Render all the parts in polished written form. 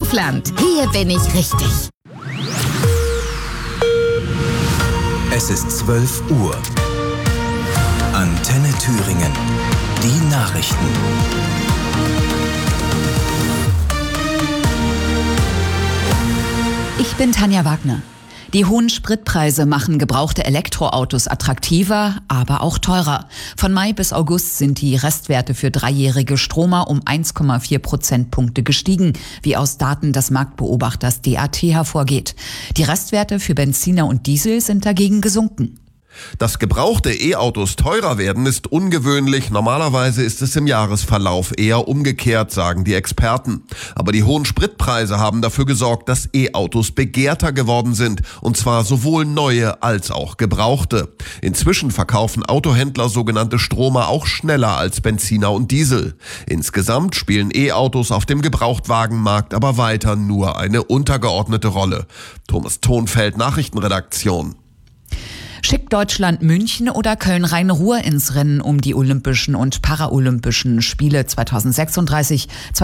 Kaufland. Hier bin ich richtig. Es ist 12 Uhr. Antenne Thüringen. Die Nachrichten. Ich bin Tanja Wagner. Die hohen Spritpreise machen gebrauchte Elektroautos attraktiver, aber auch teurer. Von Mai bis August sind die Restwerte für dreijährige Stromer um 1,4 Prozentpunkte gestiegen, wie aus Daten des Marktbeobachters DAT hervorgeht. Die Restwerte für Benziner und Diesel sind dagegen gesunken. Dass gebrauchte E-Autos teurer werden, ist ungewöhnlich. Normalerweise ist es im Jahresverlauf eher umgekehrt, sagen die Experten. Aber die hohen Spritpreise haben dafür gesorgt, dass E-Autos begehrter geworden sind. Und zwar sowohl neue als auch gebrauchte. Inzwischen verkaufen Autohändler sogenannte Stromer auch schneller als Benziner und Diesel. Insgesamt spielen E-Autos auf dem Gebrauchtwagenmarkt aber weiter nur eine untergeordnete Rolle. Thomas Thonfeld, Nachrichtenredaktion. Schickt Deutschland München oder Köln-Rhein-Ruhr ins Rennen um die Olympischen und Paralympischen Spiele 2036,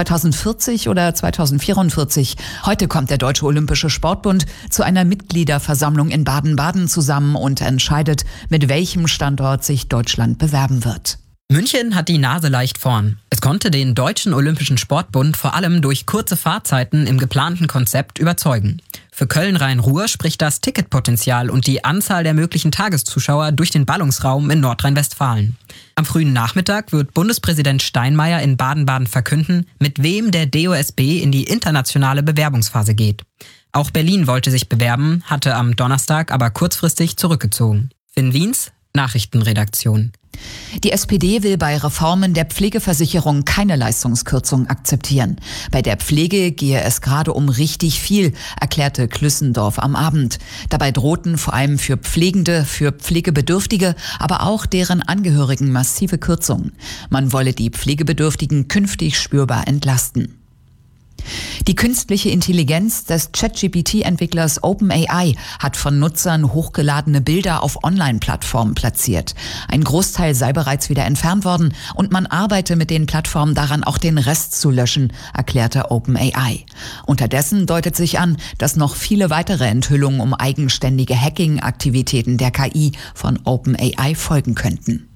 2040 oder 2044? Heute kommt der Deutsche Olympische Sportbund zu einer Mitgliederversammlung in Baden-Baden zusammen und entscheidet, mit welchem Standort sich Deutschland bewerben wird. München hat die Nase leicht vorn. Es konnte den Deutschen Olympischen Sportbund vor allem durch kurze Fahrzeiten im geplanten Konzept überzeugen. Für Köln-Rhein-Ruhr spricht das Ticketpotenzial und die Anzahl der möglichen Tageszuschauer durch den Ballungsraum in Nordrhein-Westfalen. Am frühen Nachmittag wird Bundespräsident Steinmeier in Baden-Baden verkünden, mit wem der DOSB in die internationale Bewerbungsphase geht. Auch Berlin wollte sich bewerben, hatte am Donnerstag aber kurzfristig zurückgezogen. Finn Wiens, Nachrichtenredaktion. Die SPD will bei Reformen der Pflegeversicherung keine Leistungskürzung akzeptieren. Bei der Pflege gehe es gerade um richtig viel, erklärte Klüssendorf am Abend. Dabei drohten vor allem für Pflegende, für Pflegebedürftige, aber auch deren Angehörigen massive Kürzungen. Man wolle die Pflegebedürftigen künftig spürbar entlasten. Die künstliche Intelligenz des ChatGPT-Entwicklers OpenAI hat von Nutzern hochgeladene Bilder auf Online-Plattformen platziert. Ein Großteil sei bereits wieder entfernt worden und man arbeite mit den Plattformen daran, auch den Rest zu löschen, erklärte OpenAI. Unterdessen deutet sich an, dass noch viele weitere Enthüllungen um eigenständige Hacking-Aktivitäten der KI von OpenAI folgen könnten.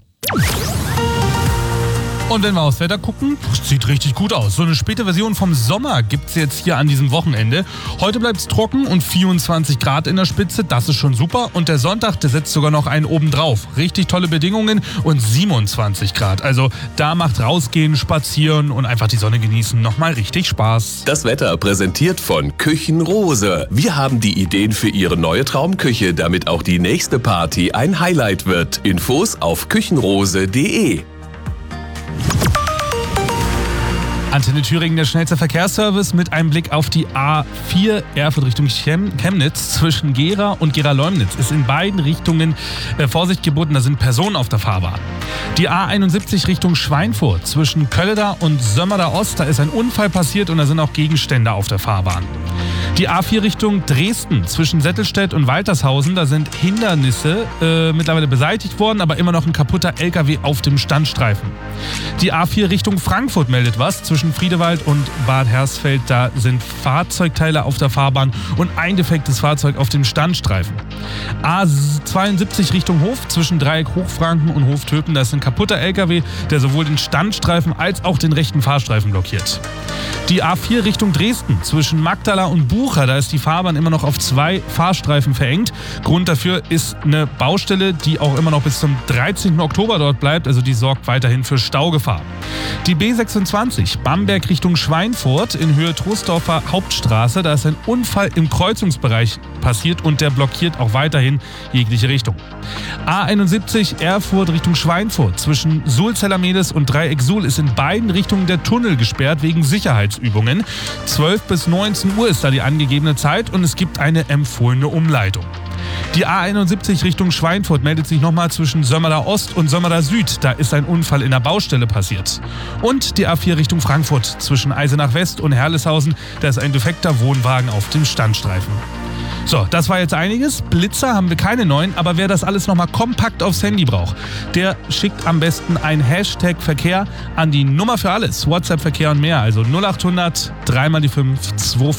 Und wenn wir aufs Wetter gucken, sieht richtig gut aus. So eine späte Version vom Sommer gibt's jetzt hier an diesem Wochenende. Heute bleibt's trocken und 24 Grad in der Spitze, das ist schon super. Und der Sonntag, der setzt sogar noch einen oben drauf. Richtig tolle Bedingungen und 27 Grad. Also da macht rausgehen, spazieren und einfach die Sonne genießen nochmal richtig Spaß. Das Wetter präsentiert von Küchenrose. Wir haben die Ideen für Ihre neue Traumküche, damit auch die nächste Party ein Highlight wird. Infos auf küchenrose.de. Antenne Thüringen, der schnellste Verkehrsservice mit einem Blick auf die A4 Erfurt Richtung Chemnitz zwischen Gera und Gera-Leumnitz. Ist in beiden Richtungen Vorsicht geboten, da sind Personen auf der Fahrbahn. Die A71 Richtung Schweinfurt zwischen Kölleda und Sömmerda Ost, da ist ein Unfall passiert und da sind auch Gegenstände auf der Fahrbahn. Die A4 Richtung Dresden zwischen Settelstedt und Waltershausen, da sind Hindernisse mittlerweile beseitigt worden, aber immer noch ein kaputter LKW auf dem Standstreifen. Die A4 Richtung Frankfurt meldet was. Zwischen Friedewald und Bad Hersfeld, da sind Fahrzeugteile auf der Fahrbahn und ein defektes Fahrzeug auf dem Standstreifen. A72 Richtung Hof zwischen Dreieck Hochfranken und Hoftöpen, da ist ein kaputter LKW, der sowohl den Standstreifen als auch den rechten Fahrstreifen blockiert. Die A4 Richtung Dresden zwischen Magdala und Bucha, da ist die Fahrbahn immer noch auf 2 Fahrstreifen verengt. Grund dafür ist eine Baustelle, die auch immer noch bis zum 13. Oktober dort bleibt, also die sorgt weiterhin für Staugefahr. Die B26 Bamberg Richtung Schweinfurt in Höhe Troisdorfer Hauptstraße, da ist ein Unfall im Kreuzungsbereich passiert und der blockiert auch weiterhin jegliche Richtung. A71 Erfurt Richtung Schweinfurt zwischen Sulzeller-Medes und Dreieck Suhl ist in beiden Richtungen der Tunnel gesperrt wegen Sicherheitsübungen. 12 bis 19 Uhr ist da die angegebene Zeit und es gibt eine empfohlene Umleitung. Die A71 Richtung Schweinfurt meldet sich nochmal zwischen Sömmerda Ost und Sömmerda Süd. Da ist ein Unfall in der Baustelle passiert. Und die A4 Richtung Frankfurt zwischen Eisenach West und Herleshausen. Da ist ein defekter Wohnwagen auf dem Standstreifen. So, das war jetzt einiges. Blitzer haben wir keine neuen, aber wer das alles nochmal kompakt aufs Handy braucht, der schickt am besten ein Hashtag Verkehr an die Nummer für alles. WhatsApp Verkehr und mehr, also 0800 3 mal die 5 25.